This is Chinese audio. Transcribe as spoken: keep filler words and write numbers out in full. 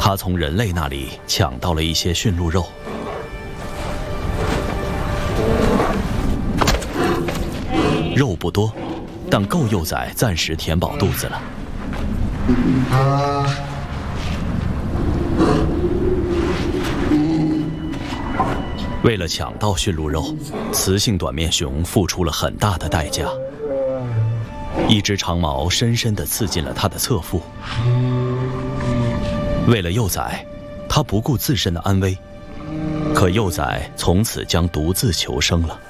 他从人类那里抢到了一些驯鹿肉。肉不多，但够幼崽暂时填饱肚子了。为了抢到驯鹿肉，雌性短面熊付出了很大的代价。一只长矛深深地刺进了它的侧腹。为了幼崽，它不顾自身的安危，可幼崽从此将独自求生了。